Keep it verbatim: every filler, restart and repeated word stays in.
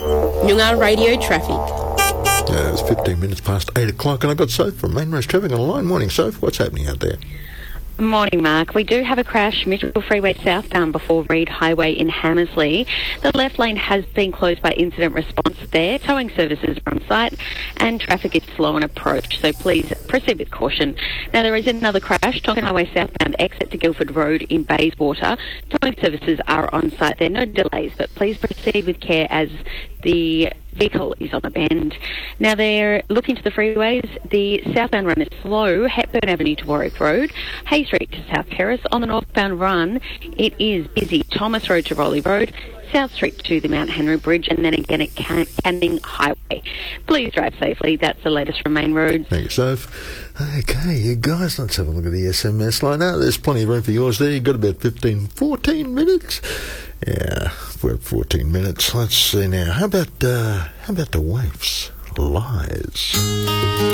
Noongar Radio Traffic. Yeah, it's fifteen minutes past eight o'clock, and I've got Soph from Main Road Traffic on the line. Morning, Soph. What's happening out there? Morning, Mark. We do have a crash, Mitchell Freeway southbound before Reed Highway in Hammersley. The left lane has been closed by incident response there. Towing services are on site and traffic is slow on approach, so please proceed with caution. Now, there is another crash, Tonkin Highway southbound exit to Guildford Road in Bayswater. Towing services are on site there. No delays, but please proceed with care as the vehicle is on the bend. Now they're looking to the freeways. The southbound run is slow, Hepburn Avenue to Warwick Road, Hay Street to South Terrace. On the northbound run, it is busy, Thomas Road to Rowley Road, South Street to the Mount Henry Bridge, and then again at Can- Canning Highway. Please drive safely. That's the latest from Main Road. Thank you, Soph. Okay, you guys, let's have a look at the S M S line. Now, there's plenty of room for yours there. You've got about fifteen, fourteen minutes. Yeah, we're at fourteen minutes. Let's see now. How about, uh, how about the Waifs? Lies.